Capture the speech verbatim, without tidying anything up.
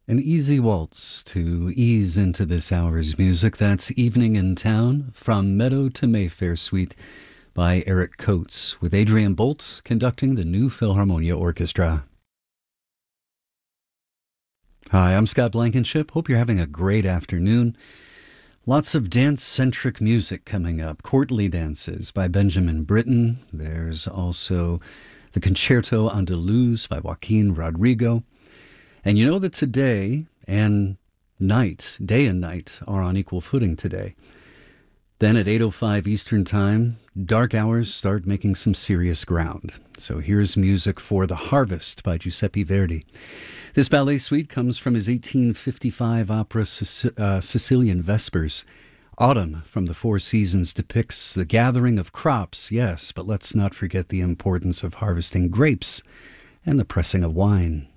An easy waltz to ease into this hour's music. That's Evening in Town from Meadow to Mayfair Suite by Eric Coates, with Adrian Bolt conducting the New Philharmonia Orchestra. Hi, I'm Scott Blankenship. Hope you're having a great afternoon. Lots of dance-centric music coming up. Courtly Dances by Benjamin Britten. There's also the Concerto Andaluz by Joaquin Rodrigo. And you know that today and night, day and night, are on equal footing today. Then at eight oh five Eastern Time, dark hours start making some serious ground. So here's music for The Harvest by Giuseppe Verdi. This ballet suite comes from his eighteen fifty-five opera Sic- uh, Sicilian Vespers. Autumn from the Four Seasons depicts the gathering of crops, yes, but let's not forget the importance of harvesting grapes and the pressing of wine.